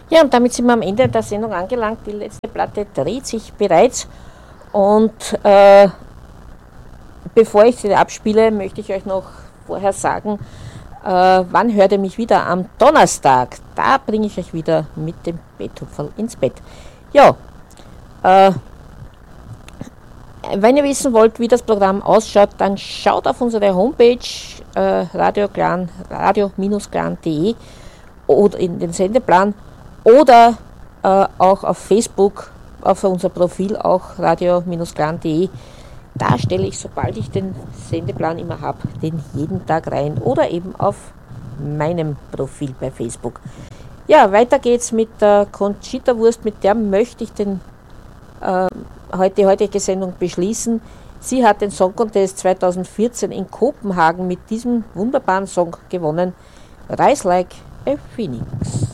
Ja, und damit sind wir am Ende der Sendung angelangt. Die letzte Platte dreht sich bereits. Und bevor ich sie abspiele, möchte ich euch noch vorher sagen, wann hört ihr mich wieder? Am Donnerstag. Da bringe ich euch wieder mit dem Betthupferl ins Bett. Ja, wenn ihr wissen wollt, wie das Programm ausschaut, dann schaut auf unsere Homepage radio-clan.de oder in den Sendeplan oder auch auf Facebook, auf unser Profil auch radio-clan.de. Da stelle ich, sobald ich den Sendeplan immer habe, den jeden Tag rein oder eben auf meinem Profil bei Facebook. Ja, weiter geht's mit der Conchita Wurst, mit der möchte ich die heutige Sendung beschließen. Sie hat den Song Contest 2014 in Kopenhagen mit diesem wunderbaren Song gewonnen, Rise Like a Phoenix.